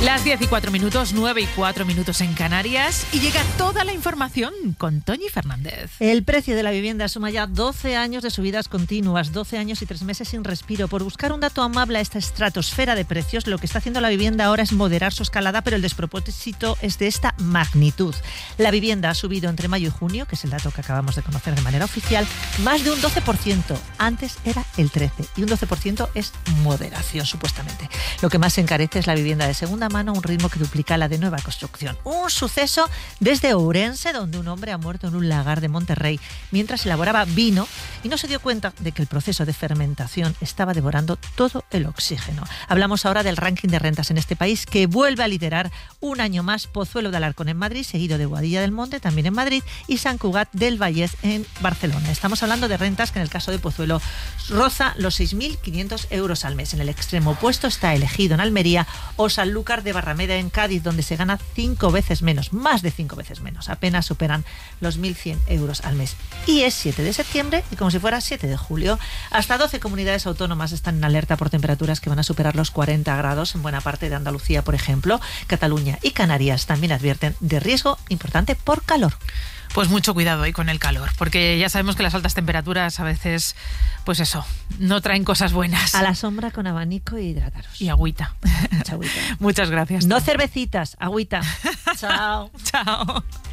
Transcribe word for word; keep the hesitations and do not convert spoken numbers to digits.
Las diez y cuatro minutos, nueve y cuatro minutos en Canarias, y llega toda la información con Toñi Fernández. El precio de la vivienda suma ya doce años de subidas continuas, doce años y tres meses sin respiro. Por buscar un dato amable a esta estratosfera de precios, lo que está haciendo la vivienda ahora es moderar su escalada, pero el despropósito es de esta magnitud. La vivienda ha subido entre mayo y junio, que es el dato que acabamos de conocer de manera oficial, más de un doce por ciento. Antes era el trece por ciento, y un doce por ciento es moderación, supuestamente. Lo que más se encarece es la vivienda de segunda mano, a un ritmo que duplica la de nueva construcción. Un suceso desde Ourense, donde un hombre ha muerto en un lagar de Monterrey mientras elaboraba vino y no se dio cuenta de que el proceso de fermentación estaba devorando todo el oxígeno. Hablamos ahora del ranking de rentas en este país, que vuelve a liderar un año más Pozuelo de Alarcón en Madrid, seguido de Boadilla del Monte, también en Madrid, y Sant Cugat del Vallès en Barcelona. Estamos hablando de rentas que en el caso de Pozuelo roza los seis mil quinientos euros al mes. En el extremo opuesto está El Ejido en Almería o Sanlúcar de Barrameda en Cádiz, donde se gana cinco veces menos, más de cinco veces menos, apenas superan los mil cien euros al mes. Y es siete de septiembre y como si fuera siete de julio. Hasta doce comunidades autónomas están en alerta por temperaturas que van a superar los cuarenta grados en buena parte de Andalucía, por ejemplo. Cataluña y Canarias también advierten de riesgo importante por calor. Pues mucho cuidado ahí con el calor, porque ya sabemos que las altas temperaturas a veces, pues eso, no traen cosas buenas. A la sombra con abanico y hidrataros. Y agüita. Mucha agüita. Muchas gracias. No cervecitas, agüita. Chao. Chao.